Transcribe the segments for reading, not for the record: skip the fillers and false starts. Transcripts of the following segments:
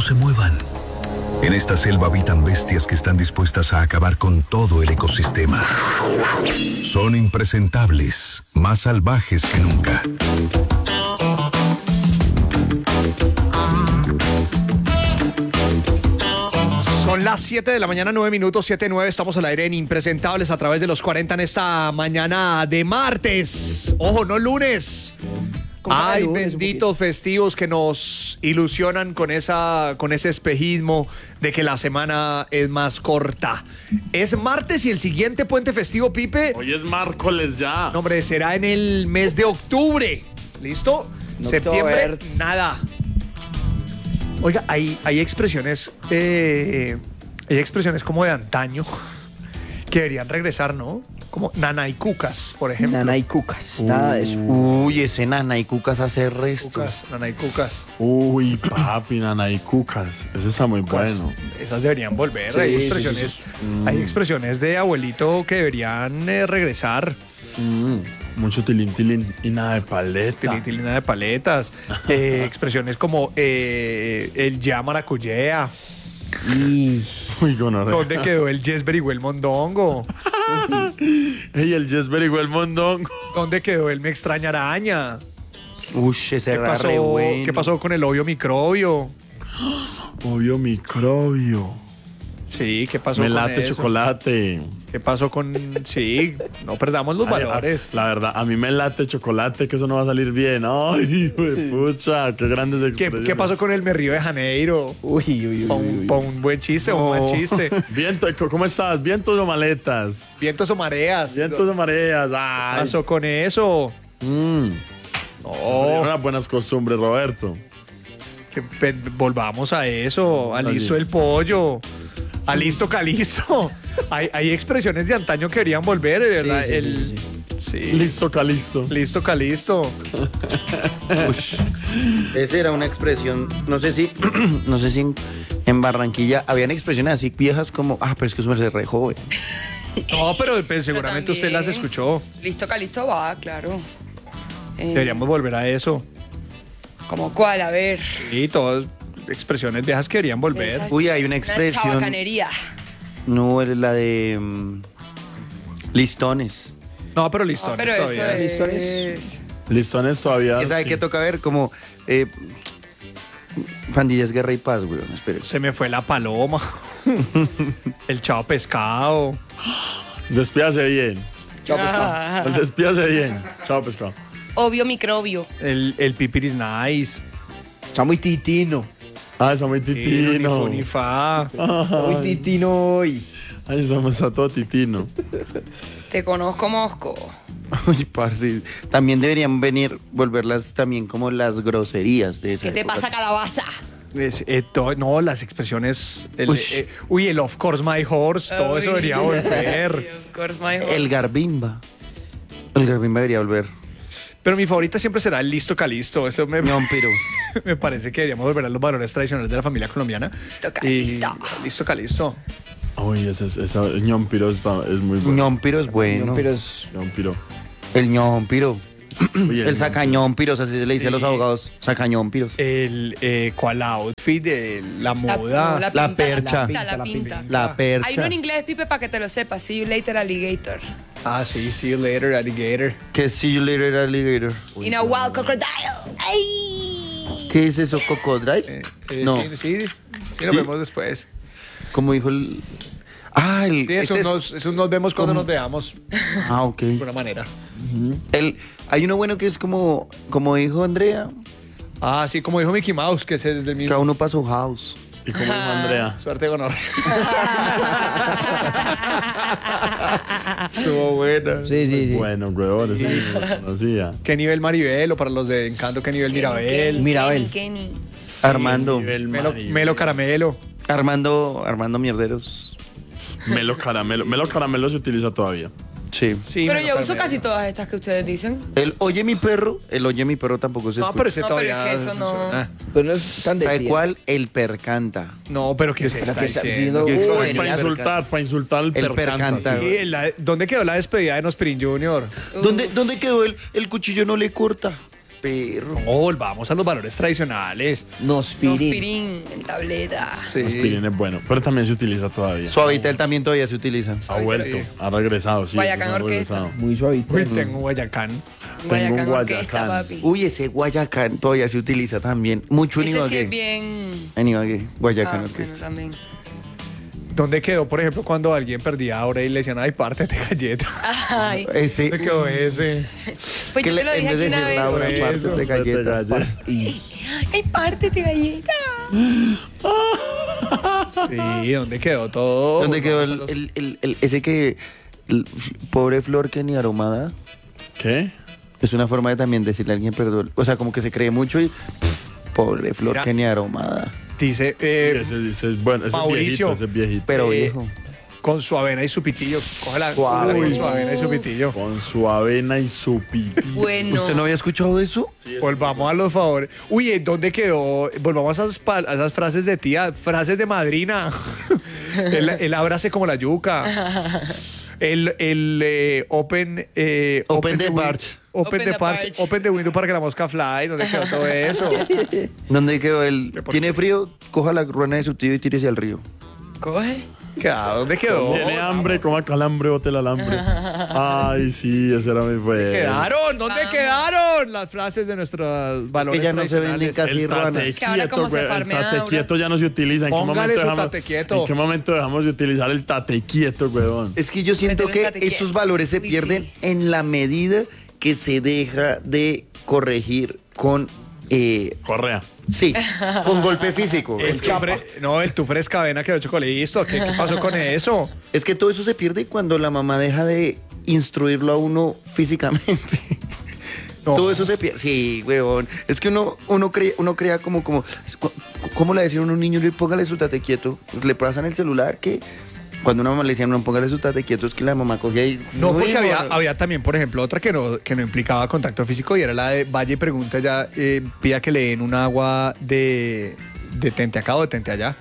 se muevan. En esta selva habitan bestias que están dispuestas a acabar con todo el ecosistema. Son impresentables, más salvajes que nunca. Son las 7 de la mañana, 9 minutos, 7:09. Estamos al aire en Impresentables a través de los 40 en esta mañana de martes. Ojo, no lunes. Ay, benditos festivos que nos ilusionan con ese espejismo de que la semana es más corta. Es martes y el siguiente puente festivo, Pipe. Hoy es miércoles ya. No, hombre, será en el mes de octubre. ¿Listo? No, Septiembre, nada. Oiga, hay expresiones como de antaño que deberían regresar, ¿no? Como nanaycucas, por ejemplo. Nanaycucas, nada de eso. Uy, ese nanaycucas hace resto. Cucas, nanaycucas. Uy, papi, nana y cucas. Ese está muy bueno. Esas deberían volver. Sí, Hay expresiones de abuelito que deberían regresar. Mucho tilín, tilín y nada de paleta. Tilina de paletas. Expresiones como el ya maracuyea. Y Uy, gonorrea. ¿Dónde quedó el yes el mondongo? Ey, el Jesper igual el mondongo. ¿Dónde quedó el me extraña araña? Uy, ese ¿Qué era pasó, re bueno. ¿Qué pasó con el obvio microbio? Obvio microbio. Sí, ¿qué pasó Me con late eso? chocolate. ¿Qué pasó con...? Sí, no perdamos los valores. La verdad, a mí me late chocolate, que eso no va a salir bien. Ay, pucha, qué grandes expresiones. ¿Qué pasó con el me río de Janeiro? uy. Pa' un buen chiste, un mal chiste. Viento, ¿cómo estás? ¿Vientos o maletas? Vientos o mareas. Vientos o mareas. ¿Qué Ay. pasó con eso? No, Unas buenas costumbres, Roberto. volvamos a eso. Alisto el pollo. Alisto Calisto. Hay expresiones de antaño que querían volver, ¿verdad? Sí. Listo, calisto. Listo Calisto. Esa era una expresión, no sé si en Barranquilla habían expresiones así viejas como, pero es que eso me re joven. No, pero pues, seguramente también. usted las escuchó. Listo, Calisto va, claro. Deberíamos volver a eso. ¿Cómo cuál? A ver. Sí, todas expresiones viejas que querían volver. Esas- Uy, hay una Una expresión. chabacanería. No, es la de listones. No, pero listones Pero eso todavía. es... Listones todavía. ¿Quién sabe sí. qué toca ver? Como pandillas, guerra y paz, güey. Espere. Se me fue la paloma. El chavo pescado. Despídase bien. Chao, pescado. Despídase bien. Chao, pescado. Obvio microbio. El pipiris nice. Está muy titino. Está muy titino. Ni fa. Muy titino hoy. Ay, somos a todo titino. Te conozco, Mosco. Uy, parce. También deberían volverlas también como las groserías de esa ¿Qué te época. pasa, calabaza? No, las expresiones. Uy. El of course my horse. Todo eso debería volver. Of course, my horse. El garbimba. El garbimba debería volver. Pero mi favorita siempre será el listo calisto. Eso me parece que deberíamos volver a los valores tradicionales de la familia colombiana. Listo, calisto. Listo calisto. Uy, esa ñompiro es muy bueno. Ñompiro es bueno. Pero es Ñompiro. El ñompiro. Uy, El sacañómpiros, así se le dice a los abogados. Sacañómpiros. ¿Cuál outfit? La moda. La pinta, percha. La pinta. La percha. Hay uno en inglés, Pipe, para que te lo sepas. See you later, alligator. Sí, see you later, alligator. Que see you later, alligator. In a wild crocodile. ¡Ay! ¿Qué es eso, cocodrilo? No. Sí, nos vemos después. Como dijo el... Sí, eso nos vemos cuando nos veamos, Ok. de alguna manera. Hay uno bueno que es como dijo Andrea, Sí, como dijo Mickey Mouse, que ese es del mismo. cada uno para su house. ¿Y cómo dijo Andrea? Suerte con Estuvo buena. Sí. Bueno, huevón, ese ni lo conocía. ¿Qué nivel Maribel? O para los de Encanto, ¿qué nivel Mirabel? Mirabel. Kenny. Armando. Nivel Melo Caramelo. Armando Mierderos. Melo caramelo se utiliza todavía. Sí. Sí, Pero Melo yo uso Caramelo. casi todas estas que ustedes dicen. El oye mi perro tampoco se No, escucha. pero ese No, pero todavía. es que eso no- Pero no es tan de ¿Sabe fiel. cuál? El percanta. No, pero ¿qué se Pero está que está diciendo? diciendo, Uy, Para insultar al El percanta. percanta. Sí, ¿dónde quedó la despedida de Nospirin Jr.? ¿Dónde quedó el cuchillo no le corta? perro. No, volvamos a los valores tradicionales. Nospirin. Nospirin en tableta. Aspirin es bueno, pero también se utiliza todavía. Suavitel también todavía se utiliza. Ha vuelto, ha regresado, sí. Guayacán ha Orquesta. regresado. Muy suavito. Uy, tengo Guayacán. Guayacán un Orquesta, Guayacán. papi. Uy, ese Guayacán todavía se utiliza también. Mucho en Ese sí Ibagué. es bien... En Ibagué, Guayacán bueno, Orquesta. también. ¿Dónde quedó, por ejemplo, cuando alguien perdía ahora y le decían, ay, pártete galleta? Ay, Ese. ¿Dónde quedó ese? pues yo te lo en dije vez de aquí una decir Laura, vez. parte de galleta. Galleta. Ay, pártete, galleta. Sí, ¿dónde quedó todo? ¿Dónde quedó Vamos a los- ese que... pobre flor que ni aromada? ¿Qué? Es una forma de también decirle a alguien perdón. O sea, como que se cree mucho y... pobre flor Mira. que ni aromada. Dice, Ese es bueno, ese Mauricio. es viejito, ese es viejito. Pero Eh, viejo. con su avena y su pitillo. Cógela Suave. con su avena y su pitillo. Con su avena y su pipí. Bueno. ¿Usted no había escuchado eso? Volvamos a los favores. Uy, ¿dónde quedó? Volvamos a esas frases de tía, frases de madrina. El abrace como la yuca. El open Open the win- barge. Open Open the the barge. barge. Open the window para que la mosca fly. ¿Dónde quedó todo eso? ¿Dónde quedó el... ¿Por ¿Tiene qué? frío? Coja la ruana de su tío y tírese al río. Coge. ¿Dónde quedó? Tiene hambre, coma calambre, bote el alambre. Ay, sí, ese era muy bueno. ¿Quedaron? ¿Dónde quedaron las frases de nuestros valores ya no se venden tradicionales? casi El tate ruanas. Que ahora como se güey, el farmea tate ahora. quieto ya no se utiliza. Póngale su tate quieto. ¿En qué momento dejamos de utilizar el tate quieto, weón? Es que yo siento Meter un que tate esos quieto. valores se Uy, pierden sí. en la medida que se deja de corregir con... Correa. sí, con golpe físico. El tufre escabena quedó chocolate. Listo. ¿Qué pasó con eso? Es que todo eso se pierde cuando la mamá deja de instruirlo a uno físicamente. No. Todo eso se pierde. Sí, weón. Es que uno crea como, ¿cómo le decían a un niño? Póngale su tate quieto. Pues le pasan el celular que cuando una mamá le decía, no, póngale su tate quieto, es que la mamá cogía y... No, porque hijo, había también, por ejemplo, otra que no implicaba contacto físico y era la de vaya y pregunta ya, pida que le den un agua de tente acá o de tente allá.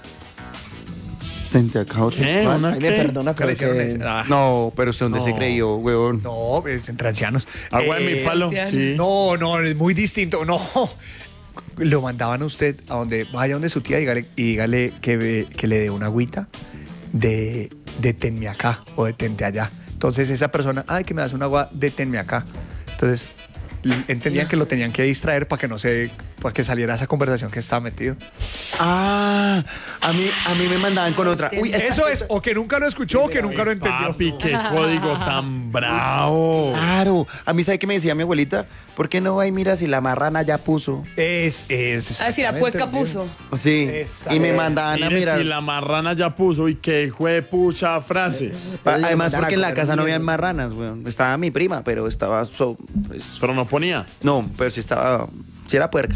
Tente acá, ¿Qué? ¿cuál? ¿Una Ahí me qué? perdona, ¿Qué pero le hicieron que... ese? Ah, No, pero ¿usted dónde se No. creyó, weón? no, es entre ancianos. Agua en mi palo, anciano. sí. No, es muy distinto. No. Lo mandaban a usted a donde vaya donde su tía y dígale que le dé una agüita de tenme acá o de tente allá. Entonces esa persona, ay, que me das un agua de tenme acá. Entonces entendían que lo tenían que distraer para que saliera esa conversación que estaba metido. Ah, a mí me mandaban con otra. Uy, Eso es, o que nunca lo escuchó o que nunca lo entendió. Papi, qué código tan bravo. Claro. A mí, ¿sabe qué me decía mi abuelita? ¿Por qué no va y mira si la marrana ya puso? Es Ah, si la puerca exactamente, puso. Sí. Esa Y me es. mandaban a Mire mirar. si la marrana ya puso y qué pucha frase. Además, porque en la comer casa no mierda. habían marranas, weón. Estaba mi prima, pero estaba... pues, Pero no ponía. no, pero sí estaba... Sí era puerca.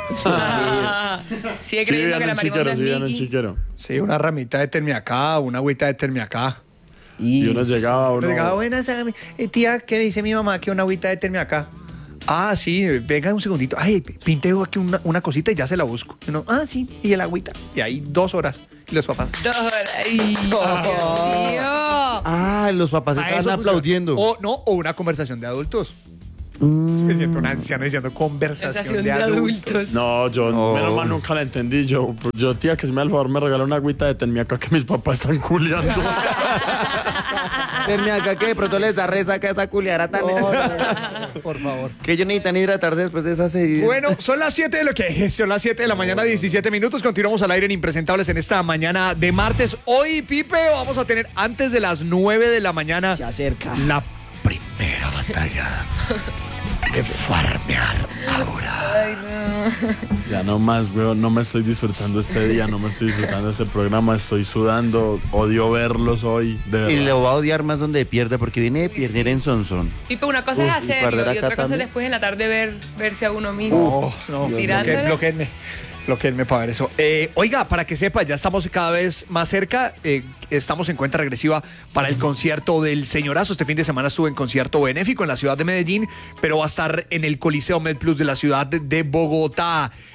Sigue Sí, creyendo que vivían la en marimonda chiquero, es sí, vivían en Mickey. chiquero. Sí, una ramita de termi acá, una agüita de termi acá. Y uno llegaba, uno... Llegaba, buenas, tía, ¿qué dice mi mamá? Que una agüita de termi acá. Ah, sí, venga un segundito. Ay, pinteo aquí una cosita y ya se la busco. Y uno, ah, sí, y el agüita. Y ahí 2 horas. Y los papás. Ay, Dios mío. Ah, los papás A estaban eso aplaudiendo. o una conversación de adultos. Me siento un anciano diciendo conversación Conversación de de adultos. adultos. No, yo No. menos mal nunca la entendí. Yo, tía, que si me da el favor me regaló una agüita de tenme acá que mis papás están culiando. Verme acá que de pronto les da resaca esa culiara tan... Por favor. que ellos necesitan hidratarse después de esa seguida. Bueno, son las 7 de lo que es, son las 7 de la mañana, 17 minutos. Continuamos al aire en Impresentables en esta mañana de martes. Hoy, Pipe, vamos a tener antes de las 9 de la mañana Se acerca. la primera batalla de farmear ahora. Ya no más, weón, no me estoy disfrutando este día, no me estoy disfrutando este programa, estoy sudando, odio verlos hoy, de Y verdad. lo va a odiar más donde pierde, porque viene de perder en Sonsón. Tipo, una cosa es Uf, y hacerlo perder y acá otra cosa es también. después en la tarde verse a uno mismo. No, Tirándole. bloqueenme para ver eso. Oiga, para que sepa, ya estamos cada vez más cerca. Estamos en cuenta regresiva para el concierto del Señorazo. Este fin de semana estuve en concierto benéfico en la ciudad de Medellín, pero va a estar en el Coliseo MedPlus de la ciudad de Bogotá.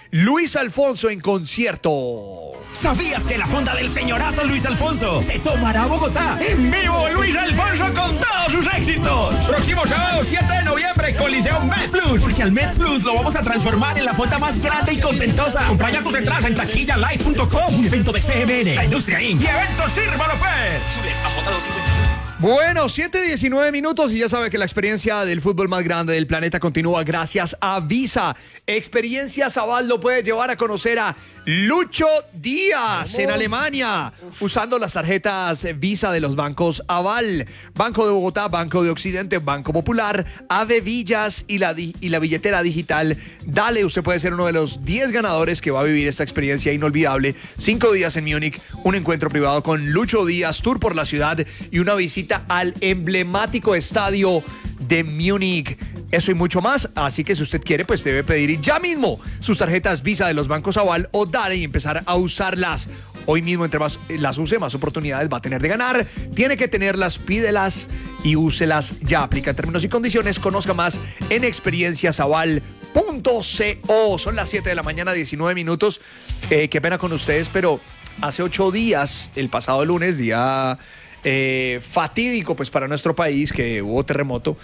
Luis Alfonso en concierto. ¿Sabías que la fonda del señorazo Luis Alfonso se tomará a Bogotá? ¡En vivo Luis Alfonso con todos sus éxitos! Próximo sábado 7 de noviembre, Coliseo Med Plus. Porque al Med Plus lo vamos a transformar en la fonda más grande y contentosa. Acompaña tus entradas en taquillalive.com. Un evento de CMN, la Industria Inc. y Eventos Sírvalo Pez. Bueno, 7:19 minutos y ya sabe que la experiencia del fútbol más grande del planeta continúa gracias a Visa. Experiencias Aval lo puede llevar a conocer a Lucho Díaz en Alemania, usando las tarjetas Visa de los bancos Aval, Banco de Bogotá, Banco de Occidente, Banco Popular, Ave Villas y la billetera digital. Dale, usted puede ser uno de los 10 ganadores que va a vivir esta experiencia inolvidable. 5 días en Múnich, un encuentro privado con Lucho Díaz, tour por la ciudad y una visita al emblemático estadio de Múnich. Eso y mucho más, así que si usted quiere, pues debe pedir ya mismo sus tarjetas Visa de los bancos Aval o Dale y empezar a usarlas. Hoy mismo, entre más las use, más oportunidades va a tener de ganar. Tiene que tenerlas, pídelas y úselas ya. Aplica en términos y condiciones. Conozca más en experienciasaval.co. Son las 7 de la mañana, 19 minutos. Qué pena con ustedes, pero hace 8 días, el pasado lunes, día fatídico pues para nuestro país, que hubo terremoto.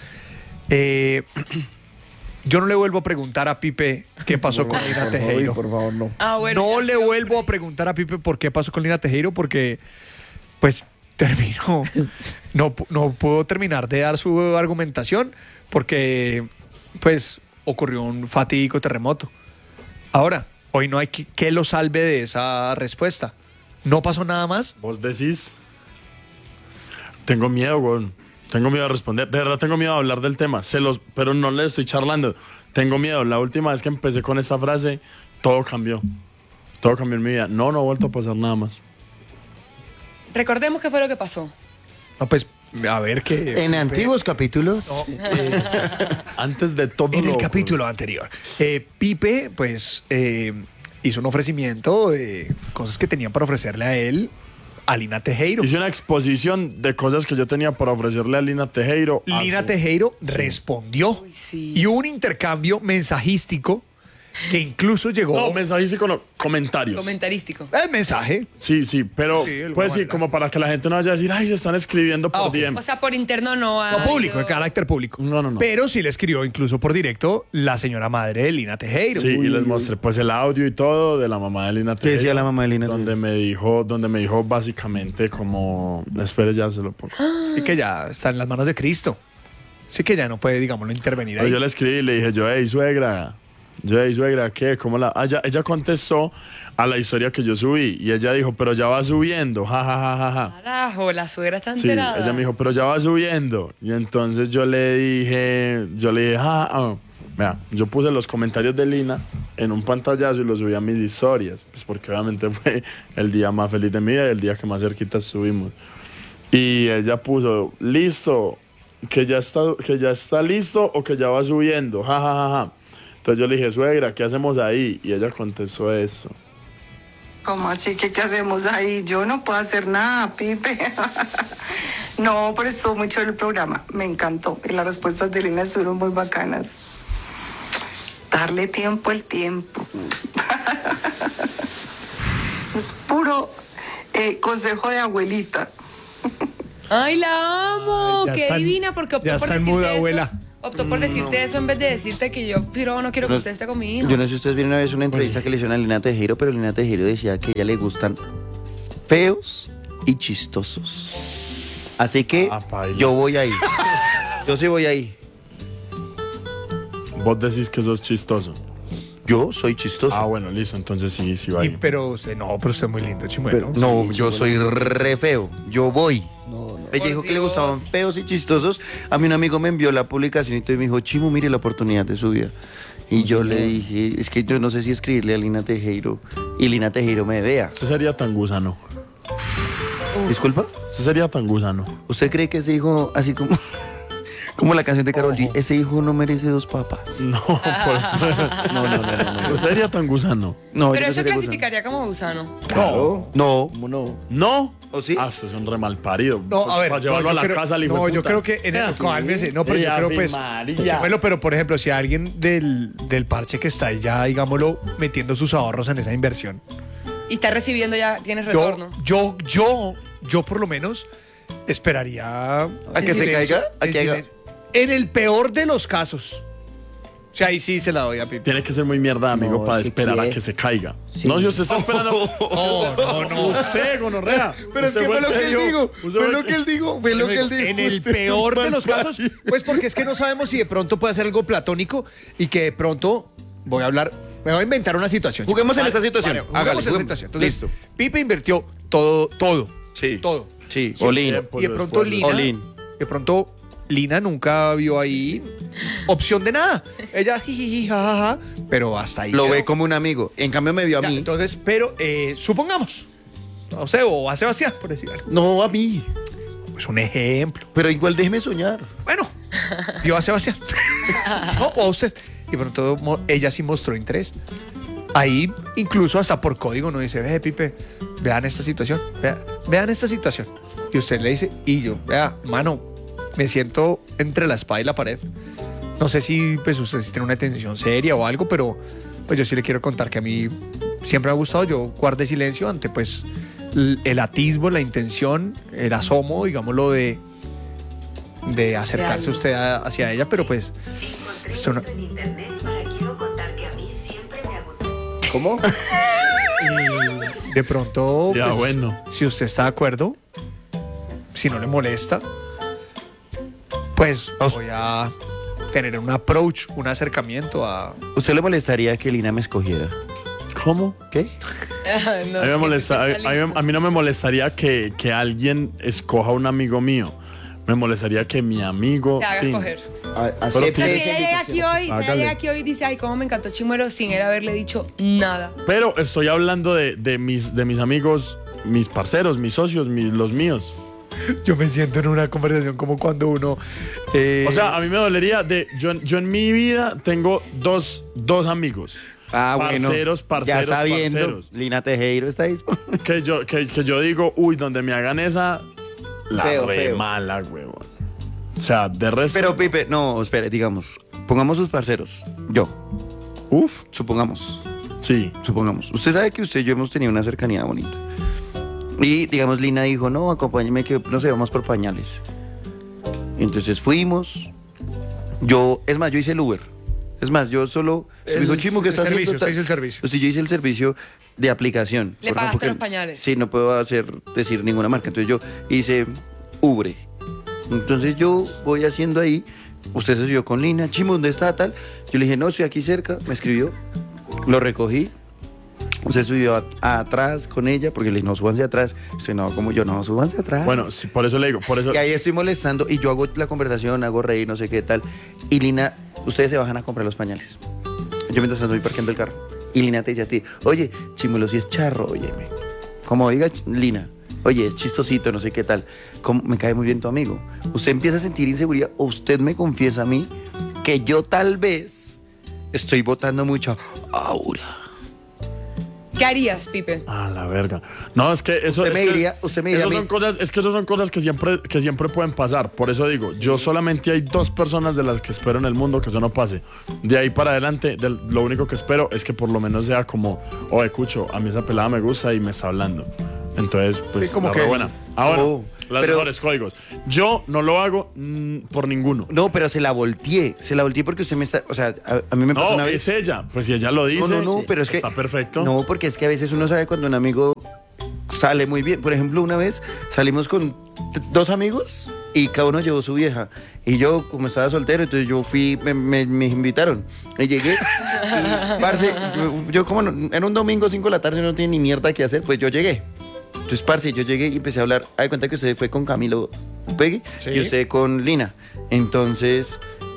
Yo no le vuelvo a preguntar a Pipe qué pasó con Lina Tejero. Por favor, no. No le vuelvo a preguntar a Pipe por qué pasó con Lina Tejero, porque pues terminó. No pudo terminar de dar su argumentación porque pues ocurrió un fatídico terremoto. Ahora, hoy no hay que lo salve de esa respuesta. ¿No pasó nada más? Vos decís. Tengo miedo, güey. Tengo miedo de responder. De verdad tengo miedo de hablar del tema. Pero no le estoy charlando. Tengo miedo. La última vez que empecé con esta frase, todo cambió. Todo cambió en mi vida. No ha vuelto a pasar nada más. Recordemos qué fue lo que pasó. No, pues, a ver qué... En antiguos capítulos. Antes de todo En el capítulo anterior. Pipe, pues, hizo un ofrecimiento de cosas que tenían para ofrecerle a él, a Lina Tejero. Hice una exposición de cosas que yo tenía para ofrecerle a Lina Tejero. Lina Tejero respondió. Uy, sí. Y hubo un intercambio mensajístico que incluso llegó... No, mensajístico no, comentarios. Comentarístico. El mensaje. Sí, pero pues sí, como para que la gente no vaya a decir, ay, se están escribiendo por DM. O sea, por interno no ha No público, de habido- carácter público. No. Pero sí le escribió incluso por directo la señora madre de Lina Tejero. Sí, y les mostré pues el audio y todo de la mamá de Lina Tejero. ¿Qué decía la mamá de Lina donde me dijo básicamente como, espere, ya se lo pongo. Sí que ya está en las manos de Cristo. Sí que ya no puede, digámoslo, intervenir Pero ahí. yo le escribí y le dije, hey, suegra, ¿qué? ¿Cómo la...? Ella contestó a la historia que yo subí y ella dijo, pero ya va subiendo, ja. Carajo, la suegra está Sí, enterada. ella me dijo, pero ya va subiendo. Y entonces yo le dije, Vea, yo puse los comentarios de Lina en un pantallazo y los subí a mis historias, pues porque obviamente fue el día más feliz de mi vida y el día que más cerquita estuvimos. Y ella puso, listo, que ya está listo o que ya va subiendo, ja. Entonces yo le dije, suegra, ¿qué hacemos ahí? Y ella contestó eso. ¿Cómo así? ¿Qué hacemos ahí? Yo no puedo hacer nada, Pipe. No, pero estuvo mucho el programa. Me encantó. Y las respuestas de Lina estuvieron muy bacanas. Darle tiempo al tiempo. Es puro consejo de abuelita. Ay, la amo. Ya Qué está en- divina, porque optó ya por está en decirte muda, eso. abuela. Optó por decirte eso en vez de decirte que yo no quiero que usted esté con mi hijo. Yo no sé si ustedes vieron una vez una entrevista que le hicieron a Lina Tejero, pero Lina Tejero decía que a ella le gustan feos y chistosos. Así que paila. yo voy ahí. Yo sí voy ahí. Vos decís que sos chistoso. Yo soy chistoso. Ah, bueno, listo, entonces sí va ahí. Pero usted es muy lindo, Chimuelo. Pero, no, yo soy re feo. Yo voy. Ella dijo Por que le Dios. gustaban feos y chistosos. A mí un amigo me envió la publicación y entonces me dijo, Chimo, mire la oportunidad de su vida. Y yo le dije, es que yo no sé si escribirle a Lina Tejero y Lina Tejero me vea. Usted sería tan gusano. Disculpa, Usted sería tan gusano. ¿usted cree que se dijo así como... Como la canción de Karol G, ese hijo no merece 2 papas. No, pues. No. ¿Usted sería tan gusano? No, Pero yo no eso sería clasificaría como gusano. Claro. No. ¿Cómo no? ¿No? ¿O sí? Ah, usted es un re mal parido. No, a ver. Para llevarlo a la casa al hijo no, de yo puta. creo que en el, cálmese, no, pero yo Ey, creo Ave pues. María. Bueno, pero por ejemplo, si alguien del parche que está ahí ya, digámoslo, metiendo sus ahorros en esa inversión. Y está recibiendo ya, tienes retorno. Yo por lo menos esperaría. ¿A que se caiga? ¿A que haga? En el peor de los casos. O sea, ahí sí se la doy a Pipe. Tiene que ser muy mierda, amigo, No, para es que esperar a quiere. que se caiga. Sí. No, si usted está esperando. No. Usted, gonorrea. Pero es Usted que fue lo que él dio- dijo. usted Fue lo que él dijo. Fue lo que él dijo. En el peor de los casos, pues porque es que no sabemos si de pronto puede ser algo platónico y que de pronto me voy a inventar una situación. Juguemos en Vale, esta situación. vale, juguemos Hágale, en esta juguemos. situación. Entonces, Listo. Pipe invirtió todo. Sí. Todo. Sí, Sí, Olin. tiempo. Y de Pues pronto después, Lina, de pronto Lina nunca vio ahí opción de nada. Ella jijiji, jajaja, pero hasta ahí. Lo quedó. ve como un amigo. En cambio me vio a Ya, mí. entonces, pero supongamos, no sé, o a Sebastián, por decir algo. No, a mí. Pues un ejemplo. Pero igual déjeme soñar. Bueno, vio a Sebastián. No, o a usted. Y pronto ella sí mostró interés. Ahí, incluso hasta por código, no dice, ve, Pipe, vean esta situación, vean esta situación. Y usted le dice, y yo, vea, mano, me siento entre la espada y la pared. No sé si pues usted sí tiene una intención seria o algo, pero pues yo sí le quiero contar que a mí siempre me ha gustado. Yo guardé silencio ante pues el atisbo, la intención, el asomo, digámoslo, de acercarse usted hacia ella, pero pues esto no. en internet para quiero contar que a mí siempre me ha gustado. ¿Cómo? Y de pronto, Ya, pues, bueno. si usted está de acuerdo, si no le molesta, pues voy a tener un approach, un acercamiento a... ¿Usted le molestaría que Lina me escogiera? ¿Cómo? ¿Qué? No, A mí, es que molesta, está lindo. a mí no me molestaría que alguien escoja a un amigo mío. Me molestaría que mi amigo. Se haga tin, escoger. Acepte O sea, si esa ella llega aquí invitación. hoy, si ella Hágale. llega aquí hoy y dice, ay, cómo me encantó Chimuelo, sin él haberle dicho nada. Pero estoy hablando de mis amigos, mis parceros, mis socios, los míos. Yo me siento en una conversación como cuando uno... O sea, a mí me dolería yo en mi vida tengo dos amigos. Ah, bueno. Parceros, Ya sabiendo, parceros. Lina Tejero está ahí. Que yo digo, uy, donde me hagan esa, la Feo, re feo. mala, huevón. O sea, de resto. Pero Pipe, no, espere, digamos. Pongamos sus parceros. Yo. Uf, Supongamos. sí. Usted sabe que usted y yo hemos tenido una cercanía bonita. Y, digamos, Lina dijo, no, acompáñeme que, no sé, vamos por pañales. Y entonces fuimos. Yo hice el Uber. Es más, yo solo... Me dijo, Chimo, ¿qué está haciendo? Usted hizo el servicio. Pues yo hice el servicio de aplicación. Le Por pagaste porque- los pañales. Sí, no puedo decir ninguna marca. Entonces yo hice Ubre. Entonces yo voy haciendo ahí. Usted se subió con Lina. Chimo, ¿dónde está tal? Yo le dije, no, estoy aquí cerca. Me escribió. Lo recogí. Usted subió atrás con ella, porque le dije, no, súbanse atrás. Usted, no, como yo, no, súbanse atrás. Bueno, sí, por eso le digo, por eso. Y ahí estoy molestando y yo hago la conversación, hago reír, no sé qué tal. Y Lina, ustedes se bajan a comprar los pañales. Yo mientras estoy parqueando el carro. Y Lina te dice a ti, oye, Chimuelo, si es charro, óyeme. Como diga Lina, oye, es chistosito, no sé qué tal. Me cae muy bien tu amigo. Usted empieza a sentir inseguridad o usted me confiesa a mí que yo tal vez estoy botando mucha aura. ¿Qué harías, Pipe? Ah, la verga. No, es que eso Usted me es que- diría eso a mí- son cosas, es que eso son cosas que siempre pueden pasar. Por eso digo, yo solamente hay 2 personas de las que espero en el mundo que eso no pase. De ahí para adelante, lo único que espero es que por lo menos sea como, oye, Cucho, a mí esa pelada me gusta y me está hablando. Entonces, pues, Sí, como la que- re buena. Ahora, Oh, los pero- mejores códigos. Yo no lo hago por ninguno. No, pero se la volteé porque usted me está, o sea, a mí me pasó No, una vez. es ella. Pues si ella lo dice, No, pero es que... está perfecto. No, porque es que a veces uno sabe cuando un amigo sale muy bien. Por ejemplo, una vez salimos con 2 amigos y cada uno llevó su vieja. Y yo, como estaba soltero, entonces yo fui, me invitaron. Y llegué, y, parce, yo como era un domingo 5 de la tarde, no tenía ni mierda que hacer, pues yo llegué. Entonces, parce, yo llegué y empecé a hablar. Hay cuenta que usted fue con Camilo Peggy Sí. y usted con Lina. Entonces,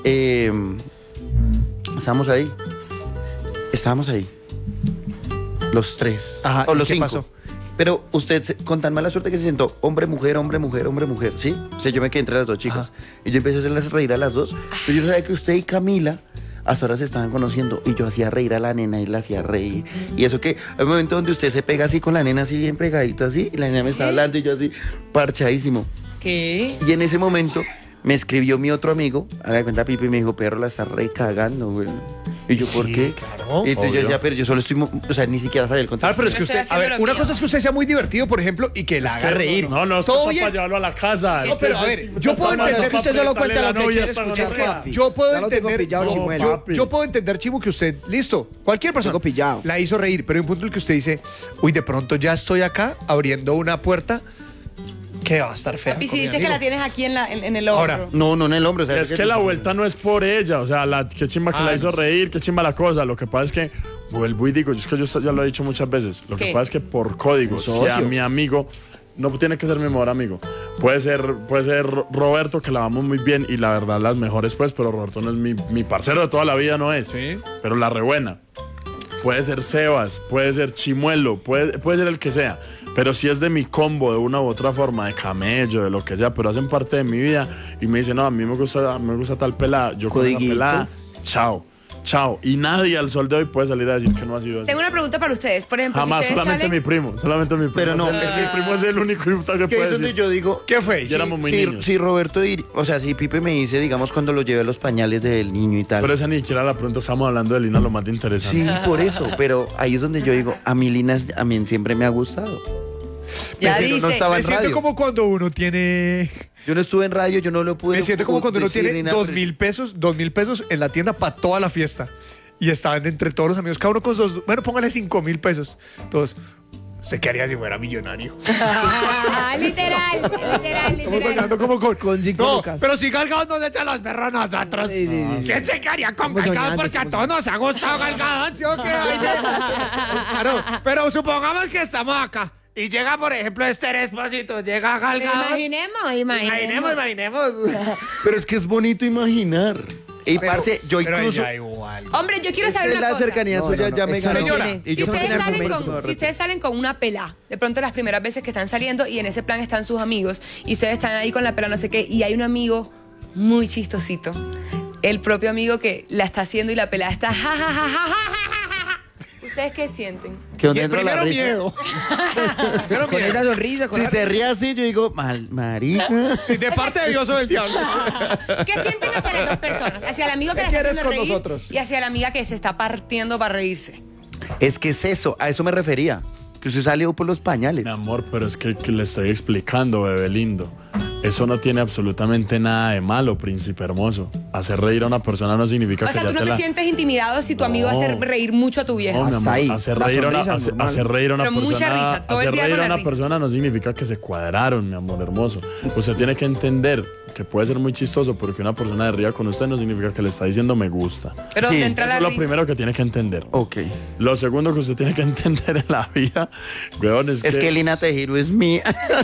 estábamos ahí. Los 3. Ajá, o ¿y los qué 5. pasó? Pero usted, con tan mala suerte que se sentó, hombre, mujer, hombre, mujer, hombre, mujer, ¿sí? O sea, yo me quedé entre las dos chicas. Y yo empecé a hacerlas reír a las dos. Pero yo sabía que usted y Camila hasta ahora se estaban conociendo. Y yo hacía reír a la nena y la hacía reír. Y eso que hay un momento donde usted se pega así con la nena, así bien pegadita, así. Y la nena me estaba hablando y yo así, parchadísimo. ¿Qué? Y en ese momento me escribió mi otro amigo, haga de cuenta Pipe, y me dijo, perro, la estás recagando, güey. Y yo, ¿por qué? Claro, y entonces yo obvio. decía, pero yo solo estoy, o sea, ni siquiera sabía el contexto. Claro, pero es que Yo estoy usted, a ver, haciendo lo una mío. cosa es que usted sea muy divertido, por ejemplo, y que la haga reír. No, no, es todo cosa bien. para llevarlo a la casa. No, pero a ver, yo puedo No, entender es que usted solo cuenta lo que quiere escuchar, papi. Yo puedo Ya lo tengo entender, pillado, Chimuelo. yo puedo entender, Chimo, que usted, listo, cualquier persona Tengo pillado. la hizo reír, pero hay un punto en el que usted dice, uy, de pronto ya estoy acá abriendo una puerta que va a estar fea. Papi, con si mi dices amigo. que la tienes aquí en el hombro. Ahora, No, no en el hombro. O sea, Es que la vuelta no es por ella, o sea, qué chimba que la hizo reír, qué chimba la cosa. Lo que pasa es que, vuelvo y digo, es que yo ya lo he dicho muchas veces, lo que ¿Qué? pasa es que por código, si a mi amigo, no tiene que ser mi mejor amigo, puede ser Roberto, que la vamos muy bien y la verdad las mejores pues, pero Roberto no es mi parcero de toda la vida, no es, Sí. pero la rebuena. Puede ser Sebas, puede ser Chimuelo, puede ser el que sea. Pero si es de mi combo, de una u otra forma, de camello, de lo que sea, pero hacen parte de mi vida y me dicen, no, a mí me gusta tal pelada, yo con esa Codiguito. pelada, chao. Y nadie al sol de hoy puede salir a decir que no ha sido así. Tengo una pregunta para ustedes. Por ejemplo, Jamás, si ustedes solamente salen... mi primo. Pero no, es que mi primo es el único que que puede es donde decir. yo digo, ¿qué fue? Ya éramos muy si, niños. si Roberto, o sea, si Pipe me dice, digamos, cuando lo llevé a los pañales del niño y tal. Pero esa ni siquiera la pregunta, estamos hablando de Lina, lo más de interesante. Sí, por eso, pero ahí es donde yo digo, a mí Lina a mí siempre me ha gustado. Ya Pero no dice... estaba Me en siento radio. como cuando uno tiene... Yo no estuve en radio, yo no lo pude. Me siento como cuando uno decir tiene ni nada, 2.000 pesos en la tienda para toda la fiesta. Y estaban entre todos los amigos, cada uno con sus... Bueno, póngale 5.000 pesos. Todos, ¿se qué haría si fuera millonario? Literal. Estamos soñando como Con 5 No, lucas. pero si Gal Gadot nos echa los perros a nosotros. Sí, sí, sí. ¿Quién se quedaría con Estamos Gal Gadot? soñando, Porque a estamos todos nos ha gustado Gal Gadot, ¿sí o qué? Ay, claro, pero supongamos que estamos acá. Y llega, por ejemplo, Esther Espósito, llega Gal Gadot. Imaginemos. Pero es que es bonito imaginar. Y parce, yo Pero incluso. ella igual. Hombre, yo quiero Es saber que una la cosa. cercanía suya ya me Eso ganó. Señora, Y Si yo ustedes, tenía salen argumento. si ustedes salen con una pela, de pronto las primeras veces que están saliendo y en ese plan están sus amigos y ustedes están ahí con la pela no sé qué y hay un amigo muy chistosito, el propio amigo que la está haciendo y la pela está ja, ja, ja, ja, ja, ja, ja, ja. ¿Ustedes qué sienten? Que donde entra la Primero risa. miedo. Primero Con miedo. esa sonrisa, con Si la se ríe así, yo digo, marica. De parte de Dios o del diablo. ¿Qué sienten hacia las dos personas? Hacia el amigo que ¿Qué la está quieres haciendo con reír nosotros? y hacia la amiga que se está partiendo para reírse. Es que es eso, a eso me refería. Que usted salió por los pañales. Mi amor, pero es que le estoy explicando, bebé lindo. Eso no tiene absolutamente nada de malo, príncipe hermoso. Hacer reír a una persona no significa O que sea, ya tú no te te la... sientes intimidado si tu amigo No. hace reír mucho a tu vieja. No, mi Hasta amor, ahí. hacer La reír a una, sonrisa hacer- normal. hacer reír a una Pero mucha persona, risa, todo el hacer día reír con a la una risa. persona no significa que se cuadraron, mi amor hermoso. Usted tiene que entender que puede ser muy chistoso, porque una persona de ría con usted no significa que le está diciendo me gusta. Pero Sí, te entra Eso la es lo risa. primero que tiene que entender. Ok. Lo segundo que usted tiene que entender en la vida, weón, Es que Lina Tejero es mía.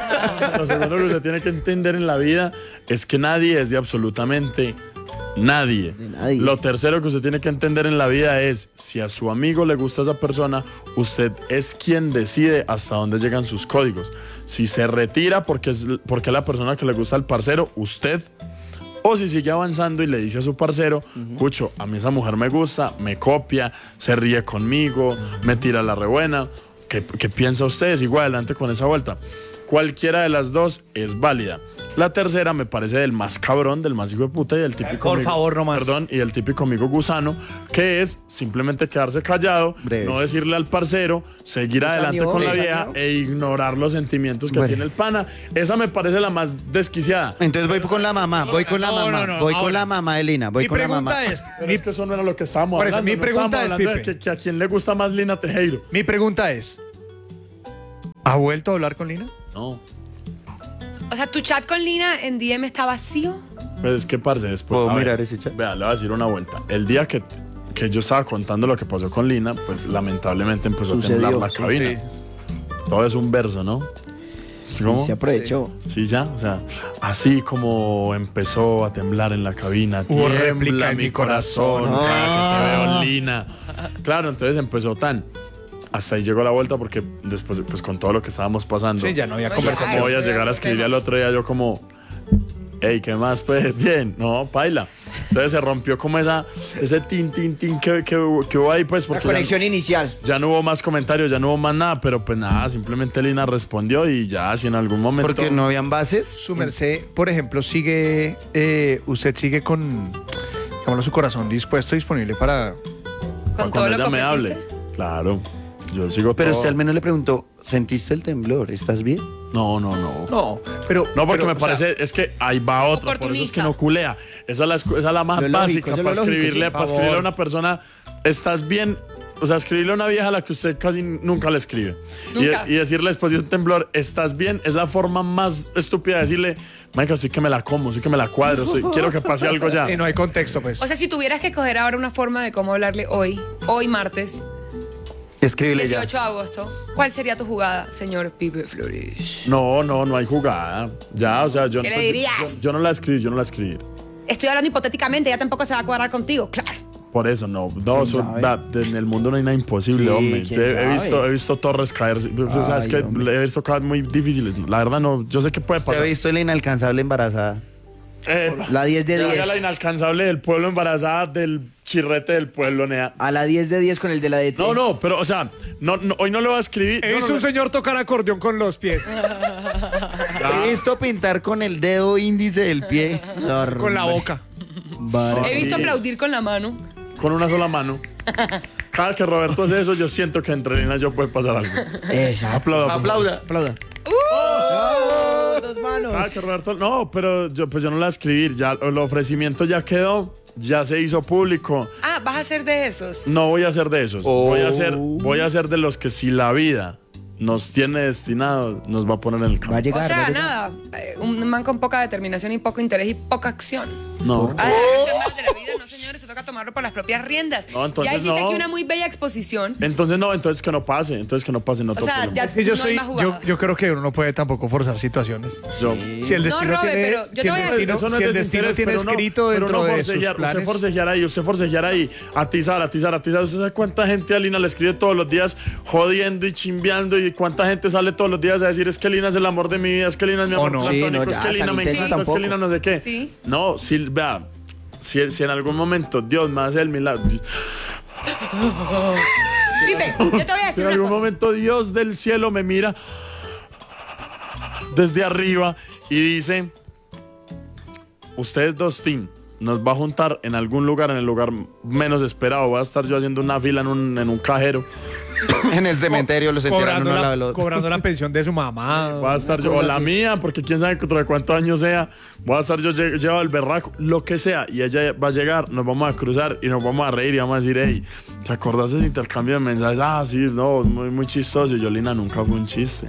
Lo segundo que usted tiene que entender en la vida es que nadie es de absolutamente nadie. nadie. Lo tercero que usted tiene que entender en la vida es, si a su amigo le gusta esa persona, usted es quien decide hasta dónde llegan sus códigos. Si se retira porque es la persona que le gusta al parcero, usted. O si sigue avanzando y le dice a su parcero, Cucho, a mí esa mujer me gusta, me copia, se ríe conmigo, me tira la rebuena. ¿Qué piensa usted? Sigo adelante con esa vuelta. Cualquiera de las dos es válida. La tercera me parece del más cabrón, del más hijo de puta y del típico Por amigo- favor, no más. Perdón, y del típico amigo gusano, que es simplemente quedarse callado, Breve. no decirle al parcero, seguir adelante con la vieja e ignorar los sentimientos que Bueno. tiene el pana. Esa me parece la más desquiciada. Entonces voy con la mamá, voy con la No, mamá, no, no, voy con ahora. la mamá de Lina, voy Mi con la mamá. pregunta es, Pero es que eso no era lo que estábamos Por eso, hablando. mi no pregunta estábamos es, hablando de Pipe. que a quién le gusta más Lina Tejero. mi pregunta es, ¿ha vuelto a hablar con Lina? No. O sea, tu chat con Lina en DM está vacío. Pues es que, parce, después... ¿Puedo a ver, mirar ese chat? Vea, le voy a decir una vuelta. El día que yo estaba contando lo que pasó con Lina, pues lamentablemente empezó Sucedió, a temblar la sí, cabina. Todo es un verso, ¿no? ¿Cómo? Se aprovechó. Sí, ya, o sea, así como empezó a temblar en la cabina, Hubo tiembla réplica en mi corazón. cada que te veo, Lina. Claro, entonces empezó tan. Hasta ahí llegó la vuelta porque después, pues con todo lo que estábamos pasando. Sí, ya no había Oye, conversación. ¿Cómo voy a sí, llegar a otro escribirle tema. al otro día yo como, hey, ¿qué más? Pues bien, no, paila. Entonces se rompió como ese tin que hubo ahí, pues La porque conexión inicial. ya no hubo más comentarios, ya no hubo más nada, pero pues nada, simplemente Lina respondió y ya, si en algún momento... Porque no habían bases. Su merced, por ejemplo, sigue, usted sigue con, digamos, su corazón dispuesto, disponible para... Con todo cuando lo ella que me hable. ofreciste. Claro, yo sigo Pero todo. usted al menos le preguntó, ¿sentiste el temblor? ¿Estás bien? No. No, pero... No, porque pero, me parece, es que ahí va otra, por eso es Oportunista. que no culea. Esa es la más Lo lógico, básica eso es lo para lógico, escribirle, sí. para escribirle a una persona, ¿estás bien? O sea, escribirle a una vieja a la que usted casi nunca le escribe. Nunca. Y decirle después de un temblor, ¿estás bien? Es la forma más estúpida de decirle, marica, estoy que me la como, estoy que me la cuadro, quiero que pase algo ya. Y no hay contexto, pues. O sea, si tuvieras que escoger ahora una forma de cómo hablarle hoy martes, Escríbele ya. 18 de agosto, ¿cuál sería tu jugada, señor Pipe Flores? No hay jugada. Ya, o sea, yo, ¿Qué le pues, dirías? yo no la escribí. Estoy hablando hipotéticamente, ella tampoco se va a cuadrar contigo, claro. Por eso, en el mundo no hay nada imposible, Sí, hombre. ¿quién He sabe? visto torres caerse. O sea, es que hombre. he visto cosas muy difíciles. La verdad, no. Yo sé que puede ¿Te pasar. ha visto la inalcanzable embarazada? La 10 de Ya 10. la inalcanzable del pueblo embarazada del chirrete del pueblo, nea. A la 10 de 10 con el de la DT. No, pero, o sea, hoy no lo voy a escribir. He yo visto no un lo- señor tocar acordeón con los pies, He visto pintar con el dedo índice del pie. con la boca. He visto aplaudir con la mano. Con una sola mano. Cada que Roberto hace eso, yo siento que entre Lina y yo puede pasar algo. Exacto. Aplauda. Aplauda. Dos manos. Cada que Roberto. No, pero yo no la voy a escribir. Ya el ofrecimiento ya quedó. Ya se hizo público. Ah, vas a ser de esos. No voy a ser de esos. Voy a ser de los que si la vida nos tiene destinados, nos va a poner en el Va a campo. llegar. O va a sea, llegar. nada, un man con poca determinación y poco interés y poca acción. No. Ah, los temas de la vida, no señores, se toca tomarlo por las propias riendas. No, entonces ya hiciste no. aquí una muy bella exposición. Entonces que no pase, no O sea, toquemos. ya Es que yo no hay soy, más jugada. yo creo que uno no puede tampoco forzar situaciones. Yo- Si el destino Robert, tiene, pero yo si te el voy a destino, Eso no si es el destino desinterés, tiene pero escrito pero dentro de sus forcejear, planes. usted forcejear ahí, atizar. ¿Usted sabe cuánta gente a Lina le escribe todos los días jodiendo y chimbeando? Y cuánta gente sale todos los días a decir, es que Lina es el amor de mi vida, es que Lina es mi amor no. platónico, Sí, no, es ya, que Lina tan me intenso encanta, es que tampoco. Lina no sé qué. Sí. No, vea, si en algún momento Dios me hace el milagro, Pipe, yo te voy a si decir en una algún cosa. momento Dios del cielo me mira desde arriba y dice, ustedes dos, team, nos va a juntar en algún lugar, en el lugar menos esperado. Voy a estar yo haciendo una fila en un cajero. En el cementerio los entierran uno al lado del otro. cobrando la pensión de su mamá. Voy a estar yo, o la mía, porque quién sabe dentro de cuántos años sea. Voy a estar yo llevado al berraco, lo que sea. Y ella va a llegar, nos vamos a cruzar y nos vamos a reír y vamos a decir, hey, ¿te acordás de ese intercambio de mensajes? Ah, sí, no, muy chistoso. Y yo, Lina, nunca fue un chiste.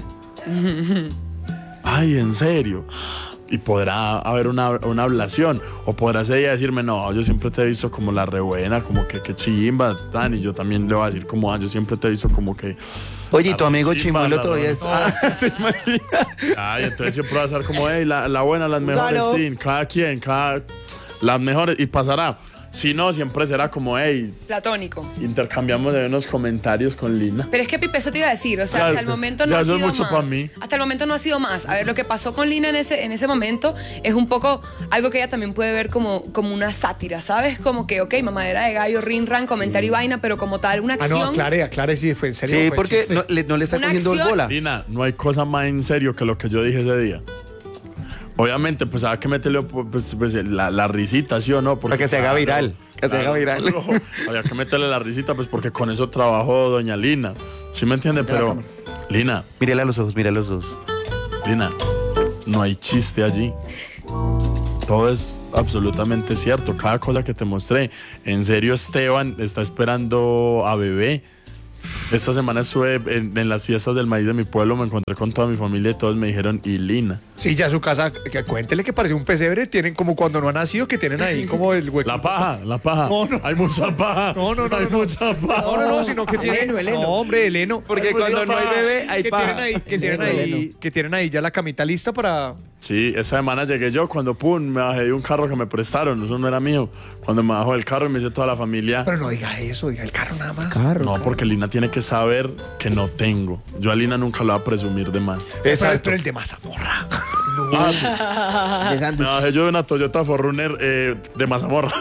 Ay, ¿en serio? Y podrá haber una ablación. O podrás ella decirme, no, yo siempre te he visto como la rebuena, como que chimba, tan. Y yo también le voy a decir como, yo siempre te he visto como que... Oye, ¿y tu la amigo chimba, Chimuelo la todavía rebuena. está? ¿Se imagina? Ay, entonces siempre va a ser como, hey, la buena, las mejores, Claro. sí, cada quien, las mejores, y pasará. Si no, siempre será como, hey, Platónico. intercambiamos de unos comentarios con Lina. Pero es que Pipe, eso te iba a decir, o sea, Claro, hasta el momento no ya ha eso es sido mucho más. para mí. Hasta el momento no ha sido más. A ver, lo que pasó con Lina en ese momento es un poco algo que ella también puede ver como una sátira, ¿sabes? Como que, ok, mamadera de gallo, rin, ran, comentario y vaina, pero como tal, una Ah, acción. no, aclare si fue en serio. Sí, fue porque chiste. no le está Una cogiendo acción. bola. Lina, no hay cosa más en serio que lo que yo dije ese día. Obviamente, pues había que meterle pues, la risita, ¿sí o no? Porque, Para que se haga viral, que se haga viral. no, había que meterle la risita, pues porque con eso trabajó doña Lina. ¿Sí me entiende? Pero, Lina, Mírale a los ojos, mira a los ojos. Lina, no hay chiste allí. Todo es absolutamente cierto. Cada cosa que te mostré. En serio, Esteban está esperando a bebé. Esta semana estuve en las fiestas del maíz de mi pueblo, me encontré con toda mi familia y todos me dijeron, y Lina. Sí, ya su casa, cuéntele que parece un pesebre, tienen como cuando no ha nacido, que tienen ahí como el hueco. La paja. No, no. Hay mucha paja. No, Hay mucha paja. No, sino que tienen. Heleno. No, hombre, Heleno. Porque Hay mucha cuando no hay paja. bebé, hay que paja. tienen ahí, que tienen ahí ya la camita lista para Sí, esa semana llegué yo cuando me bajé de un carro que me prestaron, eso no era mío. Cuando me bajó del carro y me hice toda la familia. Pero no diga eso, diga el carro nada más. No, porque Lina tiene que saber que no tengo. Yo a Lina nunca lo voy a presumir de más. Exacto. Pero el de Mazamorra. Me bajé yo de una Toyota 4Runner de Mazamorra.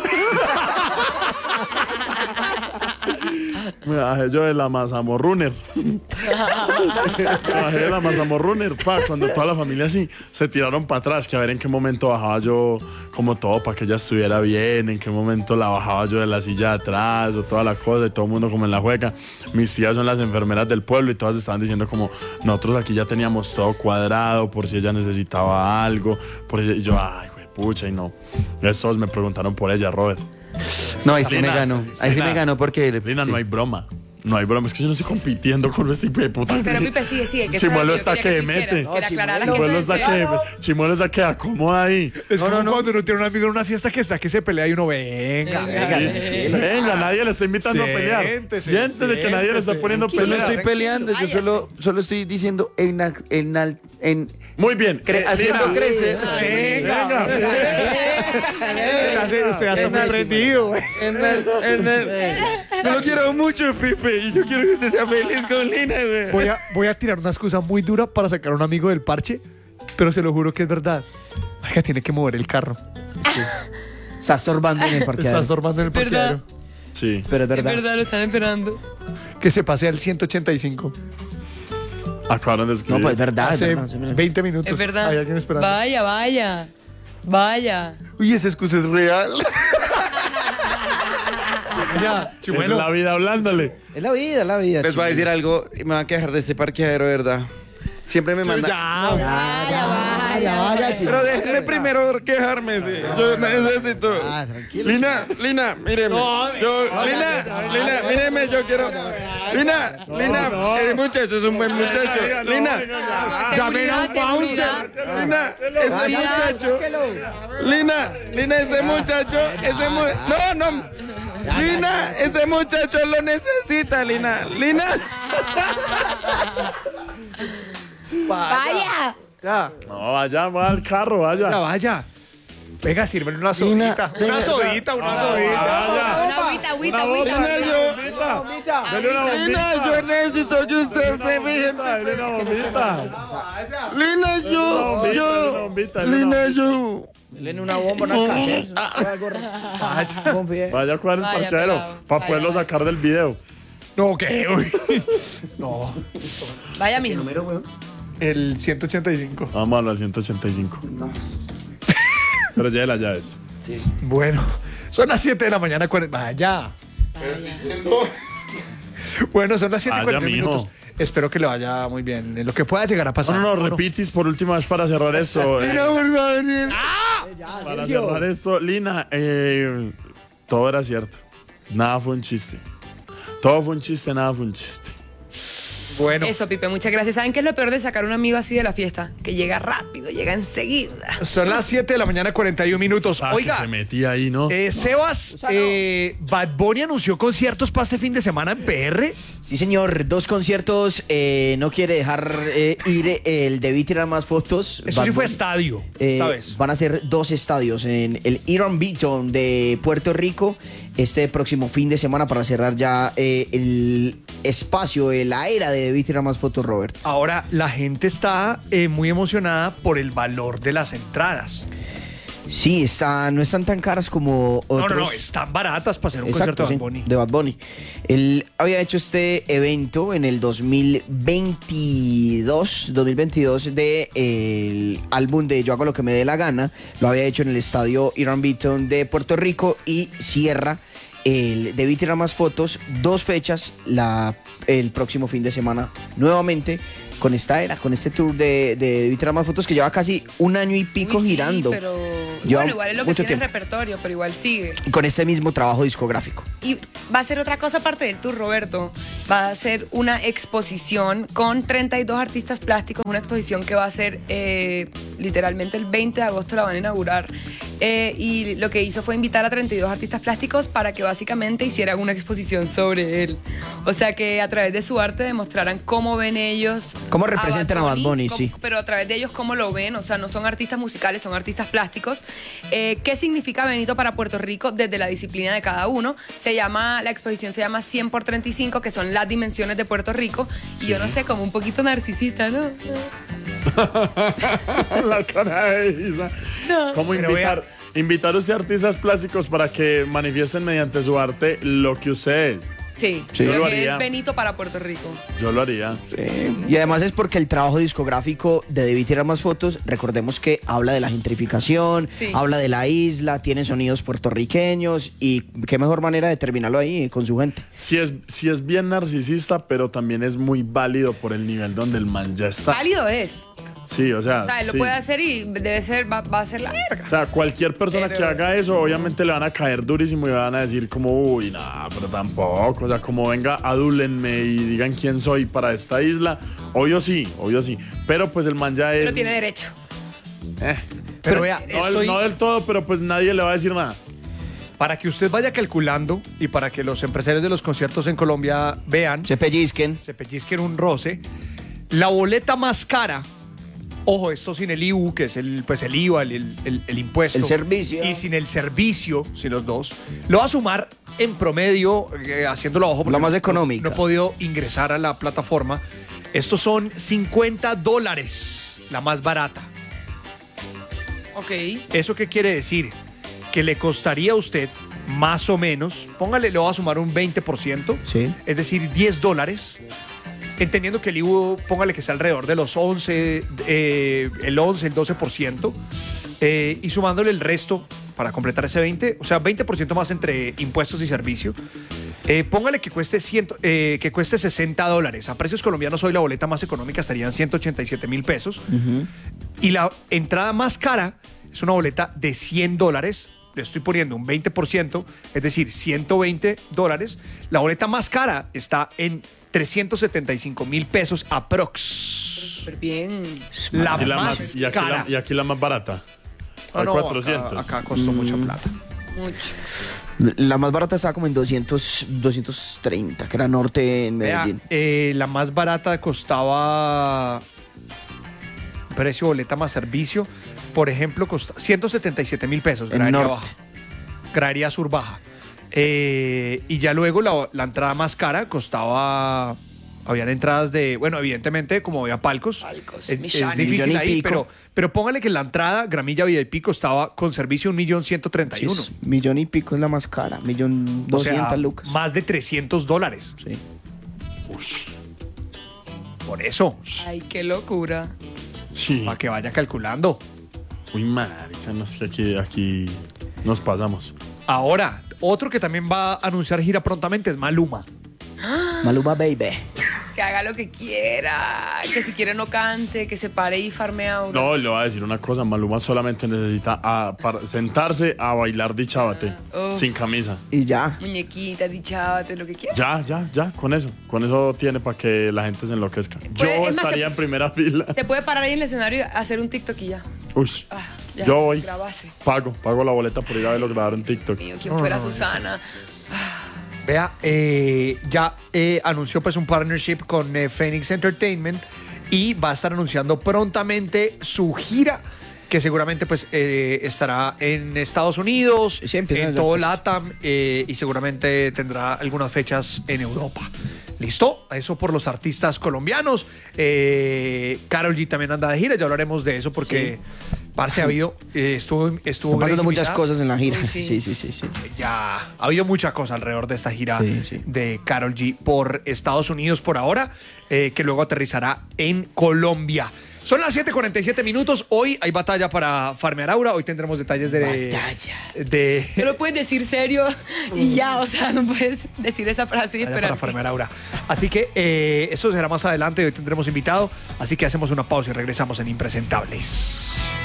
Me bajé yo de la Mazamorrunner. Me bajé de la Mazamorrunner, cuando toda la familia así se tiraron para atrás, que a ver en qué momento bajaba yo como todo para que ella estuviera bien, en qué momento la bajaba yo de la silla de atrás o toda la cosa, y todo el mundo como en la juega. Mis tías son las enfermeras del pueblo y todas estaban diciendo como nosotros aquí ya teníamos todo cuadrado por si ella necesitaba algo, y yo, ay, güey, pucha, y no. Estos me preguntaron por ella, Robert. No, ahí sí me ganó. Ahí sí me ganó porque... Lina, no hay broma. No hay broma, es que yo no estoy compitiendo con este tipo de puta. Pero Pipe, sigue. Que Chimuelo está que mete. Chimuelo está que acomoda ahí. Es como cuando uno tiene un amigo en una fiesta que se pelea y uno venga, nadie le está invitando a pelear. Siéntese que nadie le está poniendo pelea. Yo no estoy peleando, yo solo estoy diciendo muy bien. Haciendo crecer. Venga. Usted ya está muy prendido. Yo lo quiero mucho, Pipe, y yo quiero que usted sea feliz con Lina, güey. Voy a tirar una excusa muy dura para sacar a un amigo del parche, pero se lo juro que es verdad. Oiga, tiene que mover el carro. Sí. Está estorbando en el parqueadero. ¿Verdad? Sí. Pero es verdad. Es verdad, lo están esperando. Que se pase al 185. Acabaron de escribir. No, pues es verdad. Hace es verdad. 20 minutos. Es verdad. Hay alguien esperando. Vaya. Uy, esa excusa es real. Ya, Es la vida hablándole. Es la vida. Les voy a decir algo, me van a quejar de este parqueadero, ¿verdad? Siempre me mandan... Vaya, Pero déjenme primero quejarme. Sí. Yo necesito... tranquilo. Lina, míreme. Lina, míreme, yo quiero... Lina, el muchacho es un buen muchacho. Lina, llamen a un bouncer. Lina, ese muchacho... Lina, ese muchacho... No. Lina, ese muchacho lo necesita, Lina. Vaya. Ya. No, vaya, va al carro, Vaya. Venga, sírvele una sodita. Una sodita. Agüita. Lina, yo necesito que usted se fije. Lina, yo... Denle una bomba, una casera. Vaya a jugar el parqueadero para poderlo sacar del video. No, ¿qué? No. Vaya, mijo. El 185. Vamos al 185. Pero ya de las llaves. Sí. Bueno, son las 7 de la mañana. Vaya. Bueno, son las 7:40 minutos. Espero que le vaya muy bien. En lo que pueda llegar a pasar. No, repitis por última vez para cerrar esto. Para cerrar esto, Lina, todo era cierto. Nada fue un chiste. Todo fue un chiste, nada fue un chiste. Bueno. Eso, Pipe, muchas gracias. ¿Saben qué es lo peor de sacar un amigo así de la fiesta? Que llega rápido, llega enseguida. Son las 7 de la mañana, 41 minutos. Oiga, que se metía ahí, ¿no? Sebas, Bad Bunny anunció conciertos para este fin de semana en PR. Sí, señor, 2 conciertos. No quiere dejar ir el Debí Tirar Más Fotos. Eso sí fue estadio, esta vez. Van a ser 2 estadios en el Iron Beaton de Puerto Rico este próximo fin de semana para cerrar ya el espacio, la era de Debí Tirar Más Fotos, Robert. Ahora, la gente está muy emocionada por el valor de las entradas. Sí, no están tan caras como otros. No, están baratas para hacer un concierto de Bad Bunny. De Bad Bunny. Él había hecho este evento en el 2022 de el álbum de Yo Hago Lo Que Me Dé La Gana. Lo había hecho en el estadio Iron Beaton de Puerto Rico y cierra el Debí Tirar Más Fotos, 2 fechas el próximo fin de semana nuevamente con este tour de Debí Tirar Más Fotos que lleva casi 1 año y pico girando. Pero lleva igual es lo que tiene el repertorio, pero igual sigue. Con este mismo trabajo discográfico. Y va a ser otra cosa aparte del tour, Roberto. Va a ser una exposición con 32 artistas plásticos, una exposición que va a ser literalmente el 20 de agosto la van a inaugurar y lo que hizo fue invitar a 32 artistas plásticos para que básicamente hicieran una exposición sobre él. O sea, que a través de su arte demostraran cómo ven ellos... Cómo representan a Bad Bunny, sí. Pero a través de ellos cómo lo ven, o sea, no son artistas musicales, son artistas plásticos. ¿Qué significa Benito para Puerto Rico desde la disciplina de cada uno? La exposición se llama 100 por 35, que son las dimensiones de Puerto Rico. Y yo no sé, como un poquito narcisista, ¿no? La cara de Isa. No. ¿Cómo invitar a usted artistas plásticos para que manifiesten mediante su arte lo que usted es? Sí, Yo lo lo que haría. es Benito para Puerto Rico. Yo lo haría. Y además es porque el trabajo discográfico de Debí Tirar Más Fotos, recordemos que habla de la gentrificación, Sí. habla de la isla, tiene sonidos puertorriqueños y qué mejor manera de terminarlo ahí con su gente. Sí es bien narcisista, pero también es muy válido por el nivel donde el man ya está. Válido es. Sí, o sea. O sea, él lo sí. puede hacer y debe ser, va a ser la verga. O sea, cualquier persona Pero- que haga eso, obviamente le van a caer durísimo y van a decir como, uy, nada, pero tampoco. O sea, como venga, adúlenme y digan quién soy para esta isla. Obvio sí. Pero pues el man ya es... Pero tiene derecho. Pero vea, No del todo, pero pues nadie le va a decir nada. para que usted vaya calculando y para que los empresarios de los conciertos en Colombia vean, Se pellizquen. se pellizquen un roce, la boleta más cara, ojo, esto sin el IVU, que es el IVA, el impuesto. El servicio. Y sin el servicio, sin los dos, lo va a sumar en promedio, haciéndolo abajo. porque La más no- económica. No he podido ingresar a la plataforma. Estos son $50, la más barata. Ok. ¿Eso qué quiere decir? Que le costaría a usted más o menos, póngale, le voy a sumar un 20%, Sí. es decir, $10, entendiendo que el IVU, póngale que está alrededor de los 11, el 11, el 12%, y sumándole el resto para completar ese 20, o sea, 20% más entre impuestos y servicio. Póngale que cueste $60. A precios colombianos hoy la boleta más económica estarían 187,000 pesos. Y la entrada más cara es una boleta de $100. Le estoy poniendo un 20%, es decir, $120. La boleta más cara está en 375,000 pesos aprox. Súper bien. La Y más cara. y aquí la más barata. Ah, A no, 400. acá costó mucha plata. Mucho. La más barata estaba como en 230, que era norte en Vea, Medellín. la más barata costaba precio boleta más servicio, por ejemplo, costa 177,000 pesos, En gradería norte. baja, gradería sur baja. Y ya luego la entrada más cara costaba, habían entradas de, bueno, evidentemente como había palcos, es millones. difícil Millón y ahí, pico. pero póngale que la entrada gramilla VIP costaba con servicio 1.131.000. Sí, millón y pico es la más cara, 1.200.000 O sea, lucas. más de $300. Sí. Por eso, Ay, qué locura. Sí. para que vaya calculando. Uy, marica, no sé, aquí nos pasamos. Ahora, otro que también va a anunciar gira prontamente es Maluma. Maluma Baby. Que haga lo que quiera. Que si quiere no cante. Que se pare y farme ahora. No, le voy a decir una cosa. Maluma solamente necesita para sentarse a bailar dichabate uf. sin camisa. Y ya. Muñequita, dichávate, lo que quiera. Ya, con eso. Con eso tiene para que la gente se enloquezca. Yo es más, estaría en primera fila. Se puede parar ahí en el escenario y hacer un TikTok y ya. Uy, Ya, yo voy. grabase. Pago la boleta por ir a verlo grabar en TikTok. Mío, ¿quién fuera Susana? Vea, ya anunció pues un partnership con Phoenix Entertainment y va a estar anunciando prontamente su gira, que seguramente pues estará en Estados Unidos, Sí, empiezan en ya, todo pues. LATAM y seguramente tendrá algunas fechas en Europa. ¿Listo? Eso por los artistas colombianos. Karol G también anda de gira, ya hablaremos de eso porque, parce, ha habido, estuvo Están Grace pasando muchas invitada. cosas en la gira. Sí. Sí. Ya ha habido mucha cosa alrededor de esta gira Sí. de Karol G por Estados Unidos por ahora, que luego aterrizará en Colombia. Son las 7:47 minutos. Hoy hay batalla para farmear Aura. Hoy tendremos detalles de No lo puedes decir serio y ya, o sea, no puedes decir esa frase y batalla esperar. para farmear Aura. Así que eso será más adelante. Hoy tendremos invitado. Así que hacemos una pausa y regresamos en Impresentables.